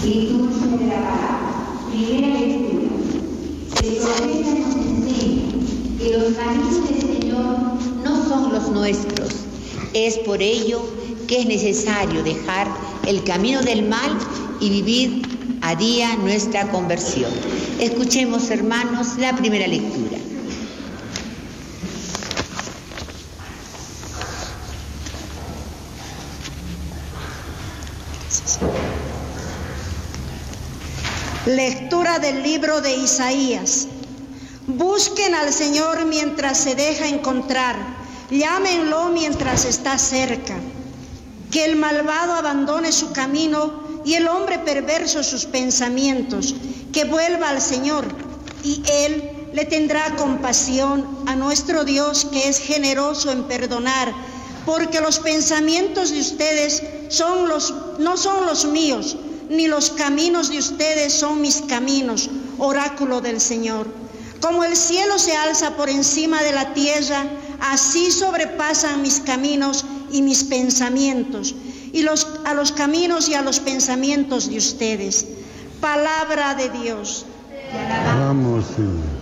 Liturgia de la palabra. Primera lectura. El profeta nos enseña que los caminos del Señor no son los nuestros. Es por ello que es necesario dejar el camino del mal y vivir a día nuestra conversión. Escuchemos, hermanos, la primera lectura. Lectura del libro de Isaías. Busquen al Señor mientras se deja encontrar, llámenlo mientras está cerca. Que el malvado abandone su camino y el hombre perverso sus pensamientos, que vuelva al Señor, y Él le tendrá compasión, a nuestro Dios, que es generoso en perdonar, porque los pensamientos de ustedes no son los míos, ni los caminos de ustedes son mis caminos, oráculo del Señor. Como el cielo se alza por encima de la tierra, así sobrepasan mis caminos y mis pensamientos, a los caminos y a los pensamientos de ustedes. Palabra de Dios. Vamos, Señor.